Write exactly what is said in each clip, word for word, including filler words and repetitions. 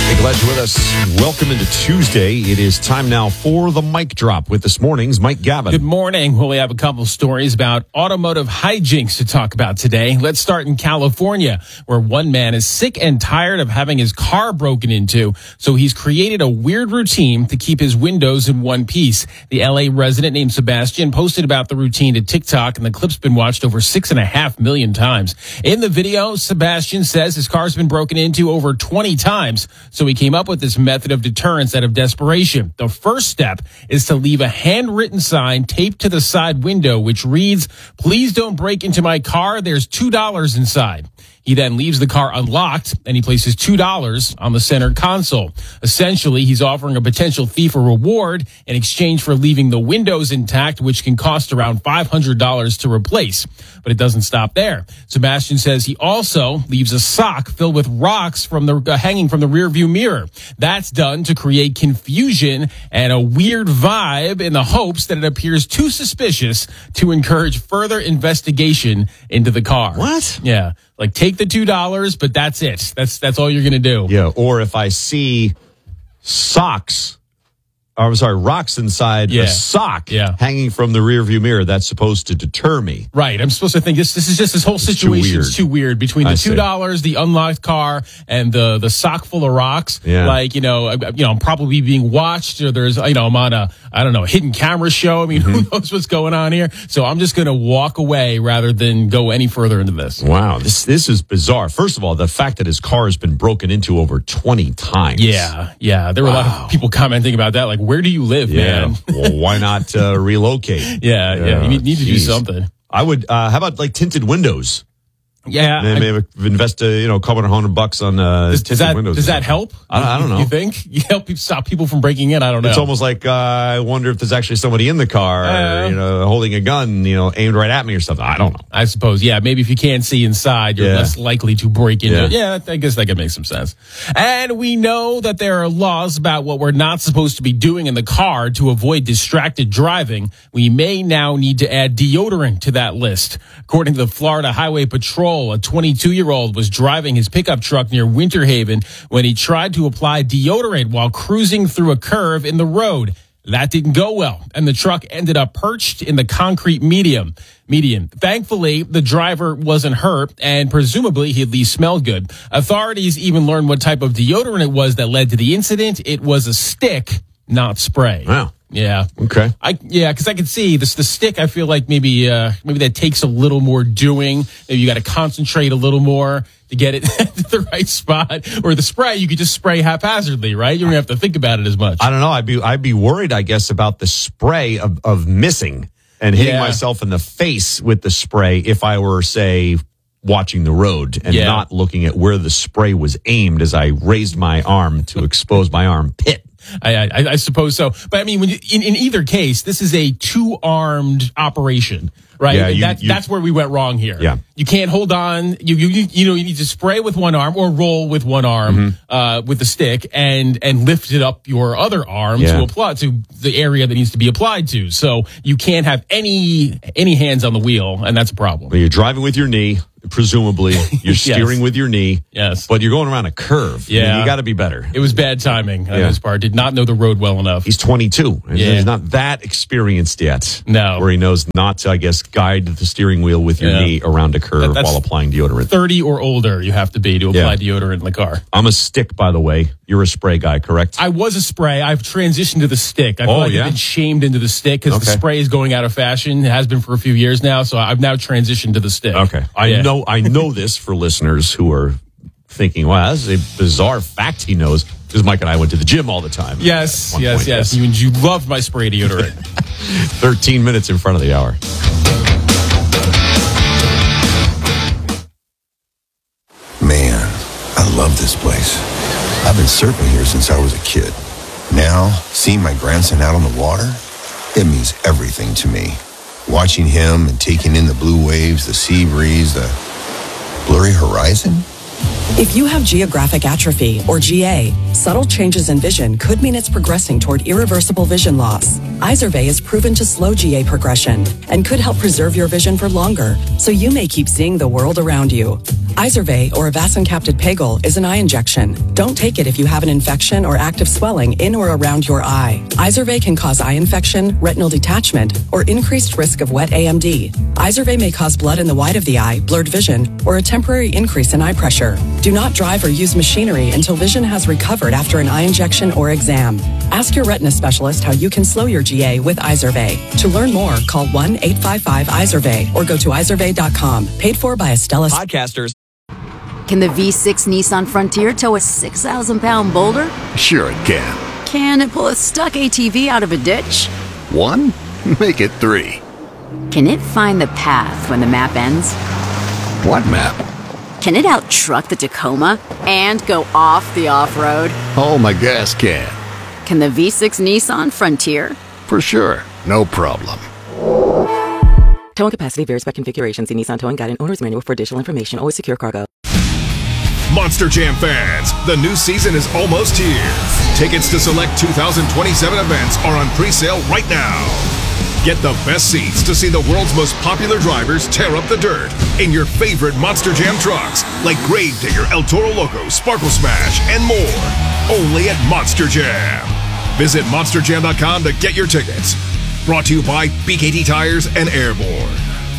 Hey, glad you're with us. Welcome into Tuesday. It is time now for the mic drop with this morning's Mike Gavin. Good morning. Well, we have a couple stories about automotive hijinks to talk about today. Let's start in California, where one man is sick and tired of having his car broken into, so he's created a weird routine to keep his windows in one piece. The L A resident named Sebastian posted about the routine to TikTok, and the clip's been watched over six and a half million times. In the video, Sebastian says his car's been broken into over twenty times, so he came up with this method of deterrence out of desperation. The first step is to leave a handwritten sign taped to the side window, which reads, "Please don't break into my car. There's two dollars inside." He then leaves the car unlocked, and he places two dollars on the center console. Essentially, he's offering a potential thief a reward in exchange for leaving the windows intact, which can cost around five hundred dollars to replace. But it doesn't stop there. Sebastian says he also leaves a sock filled with rocks from the uh, hanging from the rearview mirror. That's done to create confusion and a weird vibe in the hopes that it appears too suspicious to encourage further investigation into the car. What? Yeah. Like, take the two dollars, but that's it. That's that's all you're going to do. Yeah, or if I see socks, or I'm sorry, rocks inside Yeah. a sock Yeah. hanging from the rearview mirror, that's supposed to deter me. Right. I'm supposed to think this this is just this whole too situation is weird. too weird between I the see. two dollars, the unlocked car, and the the sock full of rocks. Yeah. Like, you know, I, you know, I'm probably being watched, or there's, you know, I'm on a, I don't know, a hidden camera show. I mean, Mm-hmm. who knows what's going on here? So I'm just going to walk away rather than go any further into this. Wow, this this is bizarre. First of all, the fact that his car has been broken into over twenty times. Yeah. Yeah. There were a lot Wow. of people commenting about that. Like, where do you live, Yeah. man? Well, why not uh, relocate? Yeah. Yeah. You need, need to do geez. something. I would. Uh, how about like tinted windows? Yeah. They I- may have invest, uh, you know, a couple of hundred bucks on uh, Does, tinted does that windows. does that help? I- I don't know. You think you help people stop people from breaking in? I don't know. It's almost like uh, I wonder if there's actually somebody in the car, Uh, you know, holding a gun, you know, aimed right at me or something. I don't know. I suppose, yeah. Maybe if you can't see inside, you're Yeah. less likely to break into Yeah. it. Yeah, I guess that could make some sense. And we know that there are laws about what we're not supposed to be doing in the car to avoid distracted driving. We may now need to add deodorant to that list. According to the Florida Highway Patrol, a twenty-two-year-old was driving his pickup truck near Winter Haven when he tried to apply deodorant while cruising through a curve in the road. That didn't go well, and the truck ended up perched in the concrete medium. Median. Thankfully, the driver wasn't hurt, and presumably he at least smelled good. Authorities even learned what type of deodorant it was that led to the incident. It was a stick, not spray. Wow. Yeah. Okay. I yeah, because I can see this. The stick, I feel like maybe uh, maybe that takes a little more doing. Maybe you got to concentrate a little more to get it to the right spot. Or the spray, you could just spray haphazardly, right? You don't have to think about it as much. I don't know. I'd be I'd be worried, I guess, about the spray of, of missing and hitting Yeah. myself in the face with the spray if I were, say, watching the road and Yeah. not looking at where the spray was aimed as I raised my arm to expose my armpit. I, I, I suppose so. But I mean, when you, in, in either case, this is a two-armed operation, right? Yeah, you- that, you- that's where we went wrong here. Yeah. You can't hold on. You, you, you, you know, you need to spray with one arm or roll with one arm, Mm-hmm. uh, with the stick and, and lift it up your other arm Yeah. to apply to the area that needs to be applied to. So you can't have any, any hands on the wheel, and that's a problem. Well, you're driving with your knee, presumably. You're steering with your knee. Yes. But you're going around a curve. I mean, Yeah. you got to be better. It was bad timing on Yeah. his part. Did not know the road well enough. He's twenty-two. and Yeah. He's not that experienced yet. No. Where he knows not to, I guess, guide the steering wheel with your Yeah. knee around a curve That- that's- while applying deodorant. thirty or older, you have to be to apply Yeah. deodorant in the car. I'm a stick, by the way. You're a spray guy, correct? I was a spray. I've transitioned to the stick. I feel Oh, like yeah? I've been shamed into the stick because the Okay. spray is going out of fashion. It has been for a few years now, so I've now transitioned to the stick. Okay. I Yeah. know I know this for listeners who are thinking, wow, this is a bizarre fact he knows, because Mike and I went to the gym all the time. Yes, At one yes, point, yes. You, you loved my spray deodorant. thirteen minutes in front of the hour. Man, I love this place. I've been surfing here since I was a kid. Now, seeing my grandson out on the water, it means everything to me. Watching him and taking in the blue waves, the sea breeze, the blurry horizon, If you have geographic atrophy, or G A, subtle changes in vision could mean it's progressing toward irreversible vision loss. Izervay is proven to slow G A progression and could help preserve your vision for longer, so you may keep seeing the world around you. Izervay, or avacincaptad pegol, is an eye injection. Don't take it if you have an infection or active swelling in or around your eye. Izervay can cause eye infection, retinal detachment, or increased risk of wet A M D. Izervay may cause blood in the white of the eye, blurred vision, or a temporary increase in eye pressure. Do not drive or use machinery until vision has recovered after an eye injection or exam. Ask your retina specialist how you can slow your G A with Izervay. To learn more, call one eight five five Izervay or go to izervay dot com. Paid for by Astellas Podcasters. Can the V six Nissan Frontier tow a six thousand pound boulder? Sure it can. Can it pull a stuck A T V out of a ditch? One? Make it three. Can it find the path when the map ends? What map? Can it out-truck the Tacoma and go off the off-road? Oh, my gas can. Can the V six Nissan Frontier? For sure. No problem. Towing capacity varies by configuration. See Nissan Towing Guide and Owner's Manual for additional information. Always secure cargo. Monster Jam fans, the new season is almost here. Tickets to select two thousand twenty-seven events are on pre-sale right now. Get the best seats to see the world's most popular drivers tear up the dirt in your favorite Monster Jam trucks, like Gravedigger, El Toro Loco, Sparkle Smash, and more. Only at Monster Jam. Visit monster jam dot com to get your tickets. Brought to you by B K T Tires and Airborne.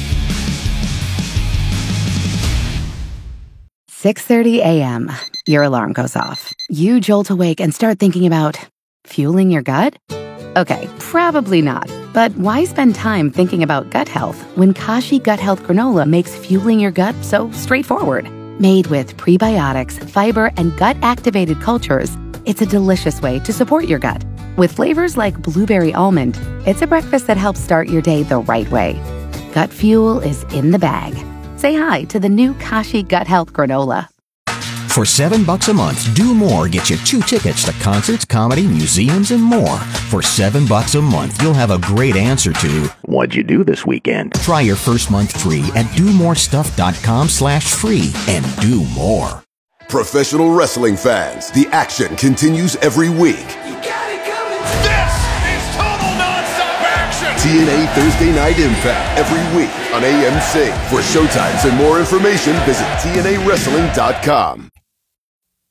six thirty a.m. Your alarm goes off. You jolt awake and start thinking about fueling your gut? Okay, probably not. But why spend time thinking about gut health when Kashi Gut Health Granola makes fueling your gut so straightforward? Made with prebiotics, fiber, and gut-activated cultures, it's a delicious way to support your gut. With flavors like blueberry almond, it's a breakfast that helps start your day the right way. Gut fuel is in the bag. Say hi to the new Kashi Gut Health Granola. For seven bucks a month, Do More gets you two tickets to concerts, comedy, museums, and more. For seven bucks a month, you'll have a great answer to what'd you do this weekend? Try your first month free at do more stuff dot com slash free and do more. Professional wrestling fans, the action continues every week. You got it coming. This is total nonstop action. T N A Thursday Night Impact every week on A M C. For showtimes and more information, visit T N A wrestling dot com.